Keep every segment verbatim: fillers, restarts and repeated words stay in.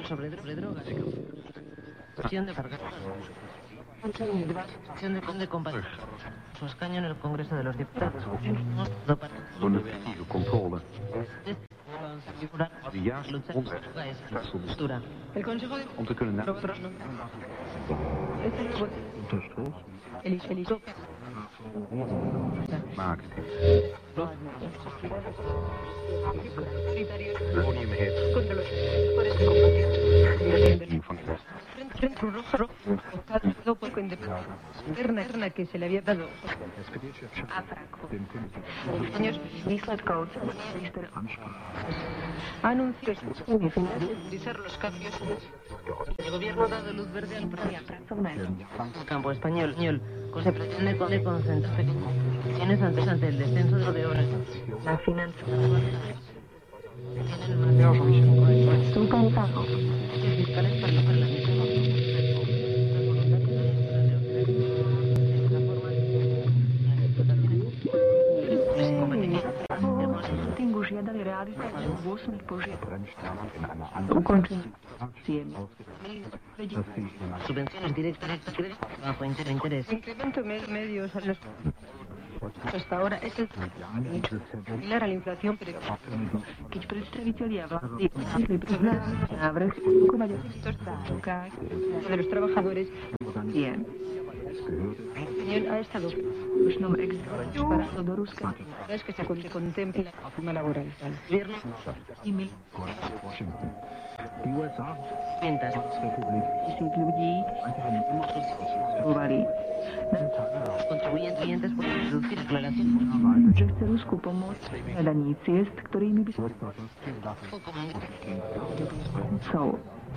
sobre, sobre drogas. Acción de cargar. Acción de, de combatir. Su escaño en el Congreso de los Diputados. Donatieve controle. De juiste onderzoek. El Consejo de... Om te kunnen na... El Eliso. maken. Contra los sectores de combatir. Van Frente rojo, rojo, buscado por interna, interna que se le había dado a Franco. Años, anunció utilizar los cambios. El gobierno ha dado luz verde al el campo español. Se pretende concentrar tienes antes ante el descenso de horas. La finanza. Tienen más son cansados. Fiscales para la Tingu žiadali realizáciu ôsmich požiadaviek. Ukončenie subvenciones directas bajo interés. Incremento medios a los hasta ahora es el similar a la inflación, pero keď predstavitelia vlády pripravili návrh ukonať de los trabajadores je ha estado slušnom exportu do Ruska. es que se contempla la forma laboral. El gobierno I mil ventas tisíc ľudí hovali, contribuyen clientes por reducir declaración. že chce Rusku pomôcť v hľadaní ciest, ktorými by sú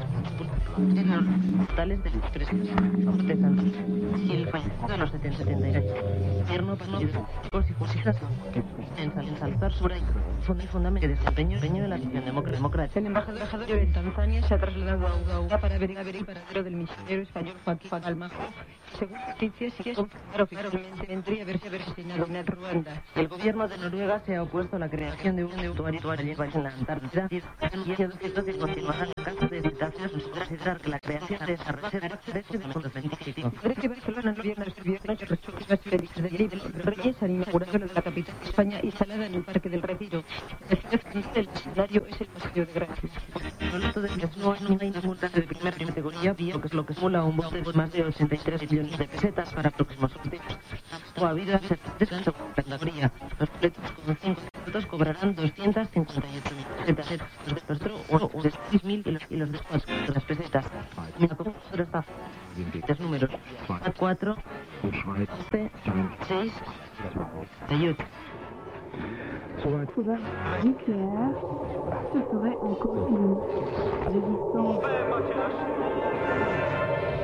Tales de los precios artesanos y el fallo de los setenta y seis. El gobierno por si hijas en ensalzar sobre el fundamento de desempeño de la acción democrática. El embajador en Tanzania se ha trasladado a Uganda para ver el paradero del misionero español Joaquín Almajo. Según justicia, si es claro, oficialmente vendría a haberse asesinado en Ruanda. El gobierno de Noruega se ha opuesto a la creación de un estuario en la Antártida y ha decidido que continuarán en caso de hesitación considerar que la creación de esa reserva debe ser un punto científico. Cree que Barcelona no viene a servir de las felices de Lleida de los Reyes han inaugurado la capital de España instalada en el Parque del Retiro. El escenario es el Paseo de Gracia. Esto de que no hay ningún plan de primera categoría, que es lo que simula un bote de más de ochenta y tres millones de pesetas para próximos sorteos. O ha habido descanso de categoría. Los boletos con cinco minutos cobrarán doscientas cincuenta y ocho mil pesetas. Los de Postro, o de seis mil y los, y los de cuatro las pesetas. Mira cómo está. Tres números. cuatro, seis y ocho. nucléaire, ce serait encore une résistance.